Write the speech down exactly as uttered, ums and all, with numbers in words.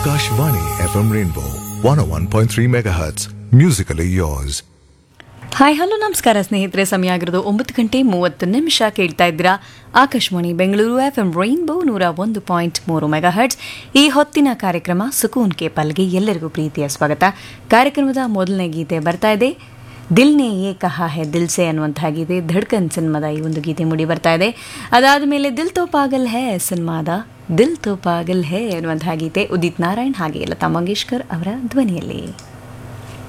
Akashvani F M Rainbow one ಓ one point three megahertz. Musically yours. Hi hello ನಮಸ್ಕಾರ ಸ್ನೇಹಿತರೆ, ಸಮಯ ಆಗಿರೋದು ಒಂಬತ್ತು ಗಂಟೆ ಮೂವತ್ತು ನಿಮಿಷ. ಕೇಳ್ತಾ ಇದ್ದೀರಾ Akashvani Bengaluru F M rainbow ನೂರ ಒಂದು ಪಾಯಿಂಟ್ ಮೂರು ಮೆಗಾ ಹರ್ಟ್ಸ್. ಈ ಹೊತ್ತಿನ ಕಾರ್ಯಕ್ರಮ ಸುಕೂನ್ ಕೆ ಪಲ್ಗೆ ಎಲ್ಲರಿಗೂ ಪ್ರೀತಿಯ ಸ್ವಾಗತ. ಕಾರ್ಯಕ್ರಮದ ಮೊದಲನೇ ಗೀತೆ ಬರ್ತಾ ಇದೆ, ದಿಲ್ ನೆ ಯೇ ಕಹಾ ಹೈ ದಿಲ್ ಸೆ ಅನ್ನುವಂತಹ ಗೀತೆ. ಧಡ್ಕನ್ ಸಿನಿಮಾದ ಈ ಒಂದು ಗೀತೆ ಮೂಡಿ ಬರ್ತಾ ಇದೆ. ಅದಾದ ಮೇಲೆ ದಿಲ್ ತೋ ಪಾಗಲ್ ಹೇ ಸಿನಿಮಾದ ದಿಲ್ ತೋ ಪಾಗಲ್ ಹೇ ಅನ್ನುವಂತಹ ಗೀತೆ ಉದಿತ್ ನಾರಾಯಣ್ ಹಾಗೆ ಲತಾ ಮಂಗೇಶ್ಕರ್ ಅವರ ಧ್ವನಿಯಲ್ಲಿ.